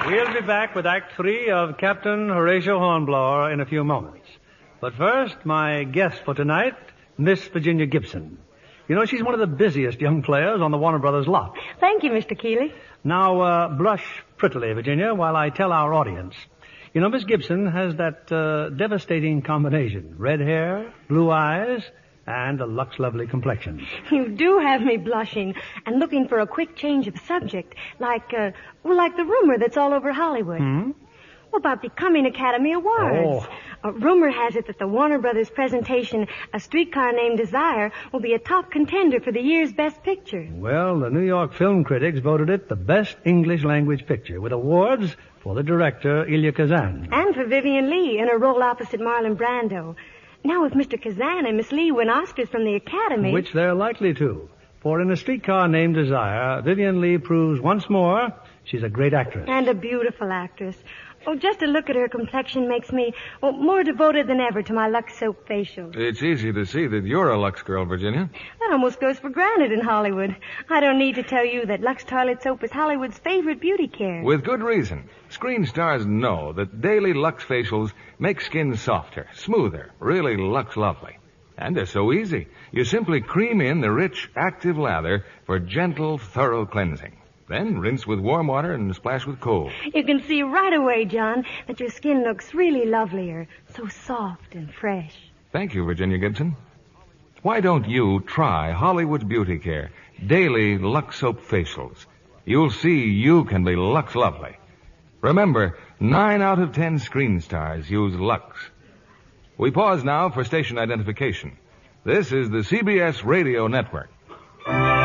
We'll be back with Act 3 of Captain Horatio Hornblower in a few moments. But first, my guest for tonight, Miss Virginia Gibson. You know, she's one of the busiest young players on the Warner Brothers lot. Thank you, Mr. Keeley. Now, blush prettily, Virginia, while I tell our audience. You know, Miss Gibson has that devastating combination. Red hair, blue eyes, and a Lux Lovely complexion. You do have me blushing and looking for a quick change of subject, like the rumor that's all over Hollywood. Hmm? About the coming Academy Awards. Rumor has it that the Warner Brothers presentation, A Streetcar Named Desire, will be a top contender for the year's Best Picture. Well, the New York film critics voted it the best English language picture, with awards for the director, Elia Kazan. And for Vivian Leigh in her role opposite Marlon Brando. Now, if Mr. Kazan and Miss Leigh win Oscars from the Academy... Which they're likely to. For in A Streetcar Named Desire, Vivian Leigh proves once more she's a great actress. And a beautiful actress. Oh, just to look at her complexion makes me more devoted than ever to my Lux soap facial. It's easy to see that you're a Lux girl, Virginia. That almost goes for granted in Hollywood. I don't need to tell you that Lux toilet soap is Hollywood's favorite beauty care. With good reason. Screen stars know that daily Lux facials make skin softer, smoother, really Lux lovely. And they're so easy. You simply cream in the rich, active lather for gentle, thorough cleansing. Then rinse with warm water and splash with cold. You can see right away, John, that your skin looks really lovelier, so soft and fresh. Thank you, Virginia Gibson. Why don't you try Hollywood's Beauty Care daily Lux soap facials? You'll see you can be Lux lovely. Remember, 9 out of 10 screen stars use Lux. We pause now for station identification. This is the CBS Radio Network.